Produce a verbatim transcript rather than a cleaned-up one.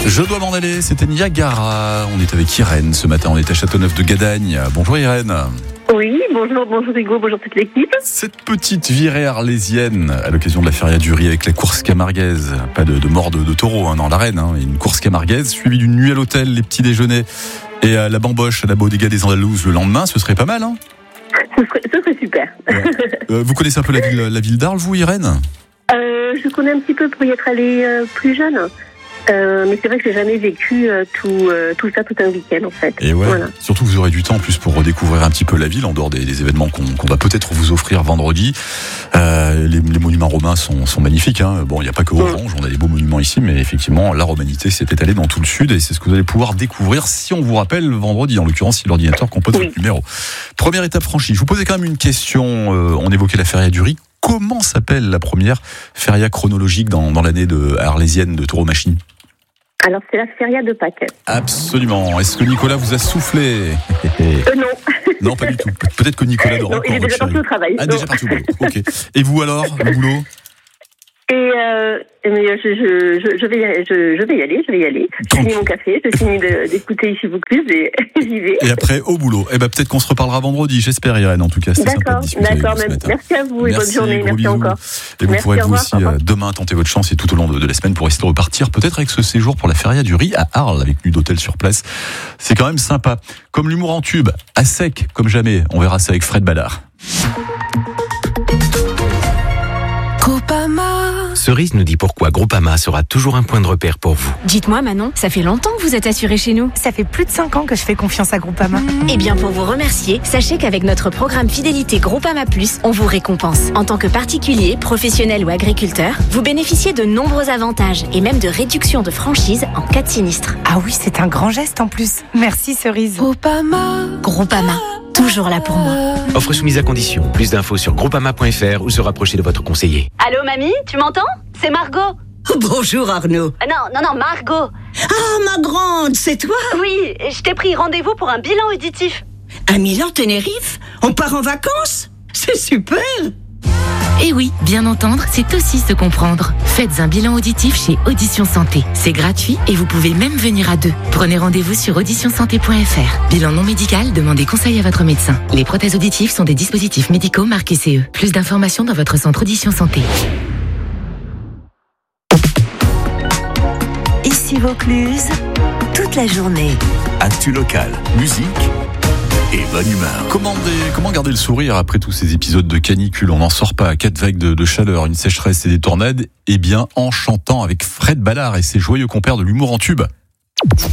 Je dois m'en aller, c'était Niagara. On est avec Irène ce matin, on est à Châteauneuf de Gadagne. Bonjour Irène. Oui, bonjour, bonjour Hugo, bonjour toute l'équipe. Cette petite virée arlésienne à l'occasion de la Feria du Riz avec la course camarguaise, pas de, de mort de, de taureau hein, dans l'arène, hein, une course camarguaise suivie d'une nuit à l'hôtel, les petits déjeuners et à la bamboche à la Bodega des Andalouses le lendemain, ce serait pas mal hein. Ce serait, ce serait super. Ouais. Euh, vous connaissez un peu la ville, la ville d'Arles, vous Irène ? euh, Je connais un petit peu pour y être allée euh, plus jeune. Euh, mais c'est vrai que j'ai jamais vécu euh, tout, euh, tout ça tout un week-end en fait. Et ouais, voilà. Surtout vous aurez du temps en plus pour redécouvrir un petit peu la ville en dehors des, des événements qu'on, qu'on va peut-être vous offrir vendredi. Euh, les, les monuments romains sont, sont magnifiques. Hein. Bon, il n'y a pas que Orange, on a des beaux monuments ici, mais effectivement la romanité s'est étalée dans tout le sud et c'est ce que vous allez pouvoir découvrir si on vous rappelle vendredi, en l'occurrence si l'ordinateur compose oui. votre numéro. Première étape franchie. Je vous posais quand même une question. Euh, on évoquait la Feria du Riz. Comment s'appelle la première feria chronologique dans, dans l'année de arlésienne de Tauromachie ? Alors, c'est la Feria de Pâques. Absolument. Est-ce que Nicolas vous a soufflé ? euh, Non. Non, pas du tout. Peut-être que Nicolas dort non, encore. Il est déjà parti au travail. Ah, non. déjà parti au boulot. Ok. Et vous alors, le boulot ? Et euh, mais je, je, je, je, vais y aller, je, je vais y aller, je vais y aller. J'ai fini mon café, j'ai fini de, d'écouter Ici Vaucluse et j'y vais. Et après, au boulot. Eh ben, peut-être qu'on se reparlera vendredi, j'espère, Irène. En tout cas, c'est sympa de discuter d'accord, avec vous d'accord. Merci à vous et merci, bonne journée. Merci bisous. encore. Et vous merci, pourrez vous revoir, aussi euh, demain tenter votre chance et tout au long de, de la semaine pour essayer de repartir, peut-être avec ce séjour pour la Feria du Riz à Arles, avec nuit d'hôtel sur place. C'est quand même sympa. Comme l'humour en tube, à sec, comme jamais. On verra ça avec Fred Ballard. Cerise nous dit pourquoi Groupama sera toujours un point de repère pour vous. Dites-moi Manon, ça fait longtemps que vous êtes assurée chez nous. Ça fait plus de cinq ans que je fais confiance à Groupama. Mmh. Eh bien pour vous remercier, sachez qu'avec notre programme Fidélité Groupama Plus, on vous récompense. En tant que particulier, professionnel ou agriculteur, vous bénéficiez de nombreux avantages et même de réductions de franchise en cas de sinistre. Ah oui, c'est un grand geste en plus. Merci Cerise. Groupama. Groupama. Toujours là pour moi. Offre soumise à condition. Plus d'infos sur groupama point f r ou se rapprocher de votre conseiller. Allô mamie, tu m'entends ? C'est Margot. Bonjour Arnaud. Euh, non, non, non, Margot. Ah ma grande, c'est toi ? Oui, je t'ai pris rendez-vous pour un bilan auditif. À Milan-Tenerife ? On part en vacances ? C'est super ! Et oui, bien entendre, c'est aussi se comprendre. Faites un bilan auditif chez Audition Santé. C'est gratuit et vous pouvez même venir à deux. Prenez rendez-vous sur audition santé point f r. Bilan non médical, demandez conseil à votre médecin. Les prothèses auditives sont des dispositifs médicaux marqués C E. Plus d'informations dans votre centre Audition Santé. Ici Vaucluse, toute la journée. Actu locale, musique et bonne humeur. Comment, des, comment garder le sourire après tous ces épisodes de canicule ? On n'en sort pas. Quatre vagues de, de chaleur, une sécheresse et des tornades. Eh bien, en chantant avec Fred Ballard et ses joyeux compères de l'humour en tube.